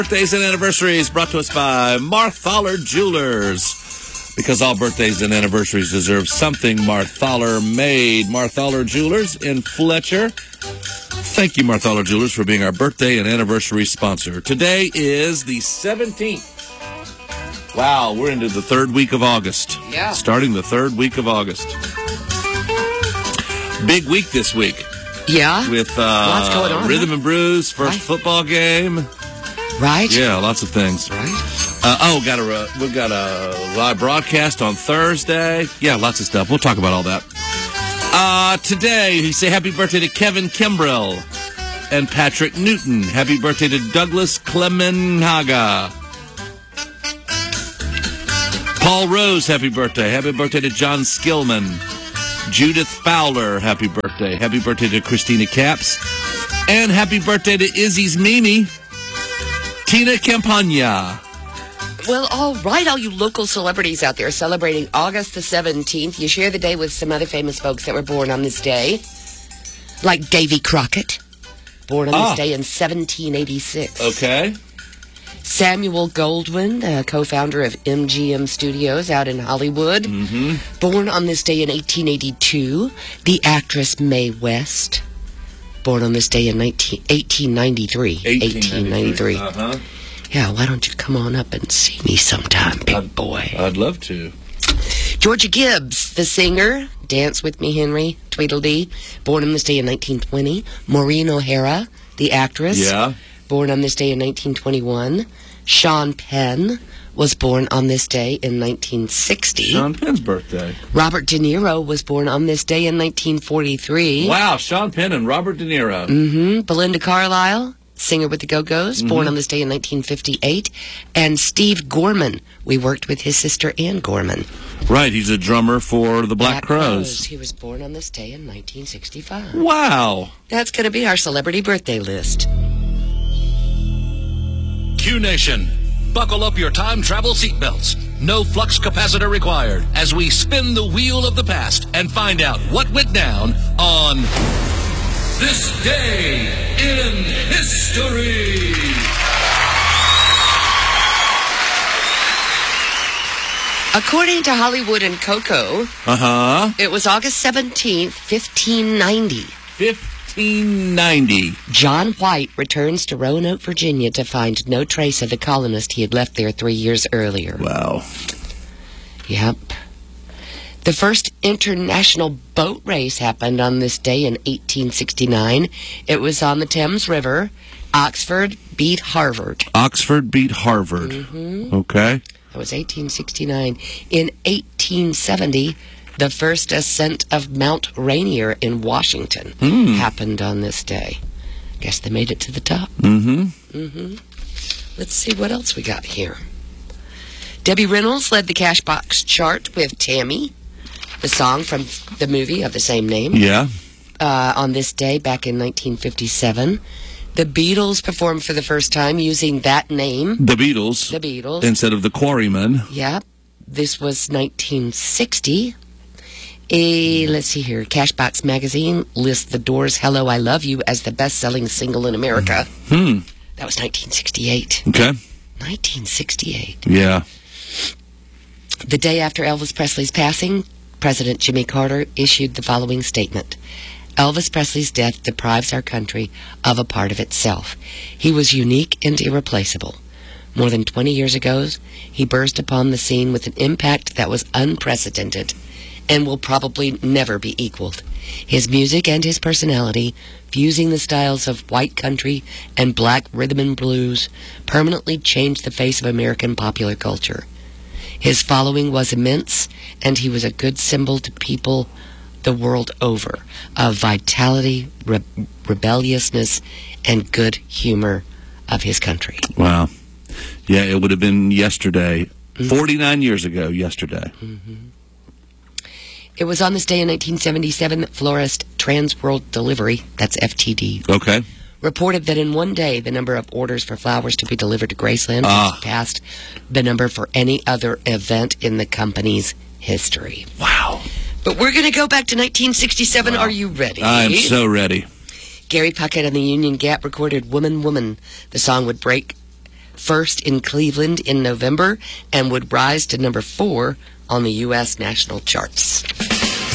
Birthdays and anniversaries brought to us by Marthaler Jewelers. Because all birthdays and anniversaries deserve something Marthaler made. Marthaler Jewelers in Fletcher. Thank you, Marthaler Jewelers, for being our birthday and anniversary sponsor. Today is the 17th. Wow, we're into the third week of August. Yeah. Starting the third week of August. Big week this week. Yeah. With lots going on, Rhythm and Brews, first Right. football game. Right? Yeah, lots of things. Right? We've got a live broadcast on Thursday. Yeah, lots of stuff. We'll talk about all that. Today, we say happy birthday to Kevin Kimbrell and Patrick Newton. Happy birthday to Douglas Clemenhaga. Paul Rose, happy birthday. Happy birthday to John Skillman. Judith Fowler, happy birthday. Happy birthday to Christina Capps. And happy birthday to Izzy's Mimi, Tina Campagna. Well, all right, all you local celebrities out there celebrating August the 17th. You share the day with some other famous folks that were born on this day. Like Davy Crockett, born on this day in 1786. Okay. Samuel Goldwyn, co-founder of MGM Studios out in Hollywood, born on this day in 1882. The actress Mae West, born on this day in 1893. 1893. Uh-huh. Yeah, why don't you come on up and see me sometime, big boy? I'd love to. Georgia Gibbs, the singer, Dance With Me, Henry, Tweedledee, born on this day in 1920. Maureen O'Hara, the actress, born on this day in 1921. Sean Penn was born on this day in 1960. Sean Penn's birthday. Robert De Niro was born on this day in 1943. Wow, Sean Penn and Robert De Niro. Belinda Carlisle, singer with the Go-Go's, born on this day in 1958. And Steve Gorman, we worked with his sister Ann Gorman. Right, he's a drummer for the Black Crowes. He was born on this day in 1965. Wow. That's going to be our celebrity birthday list. Q Nation, buckle up your time travel seatbelts. No flux capacitor required as we spin the wheel of the past and find out what went down on this day in history. According to Hollywood and Coco, it was August 17th, 1590. 1590. John White returns to Roanoke, Virginia to find no trace of the colonist he had left there 3 years earlier. Wow. Yep. The first international boat race happened on this day in 1869. It was on the Thames River. Oxford beat Harvard. Oxford beat Harvard. Okay. That was 1869. In 1870, the first ascent of Mount Rainier in Washington happened on this day. Guess they made it to the top. Let's see what else we got here. Debbie Reynolds led the Cashbox chart with Tammy, the song from the movie of the same name. Yeah. On this day back in 1957. The Beatles performed for the first time using that name. The Beatles. The Beatles. Instead of the Quarrymen. Yep. This was 1960. Let's see here. Cashbox Magazine lists The Doors' Hello, I Love You as the best-selling single in America. That was 1968. Okay. 1968. Yeah. The day after Elvis Presley's passing, President Jimmy Carter issued the following statement. Elvis Presley's death deprives our country of a part of itself. He was unique and irreplaceable. More than 20 years ago, he burst upon the scene with an impact that was unprecedented and will probably never be equaled. His music and his personality, fusing the styles of white country and black rhythm and blues, permanently changed the face of American popular culture. His following was immense, and he was a good symbol to people the world over of vitality, rebelliousness, and good humor of his country. Wow. Yeah, it would have been yesterday, 49 years ago yesterday. It was on this day in 1977 that Florist Trans World Delivery, that's FTD, Okay. reported that in one day the number of orders for flowers to be delivered to Graceland surpassed the number for any other event in the company's history. Wow. But we're going to go back to 1967. Are you ready? I'm so ready. Gary Puckett and the Union Gap recorded Woman, Woman. The song would break first in Cleveland in November and would rise to number 4 on the U.S. national charts.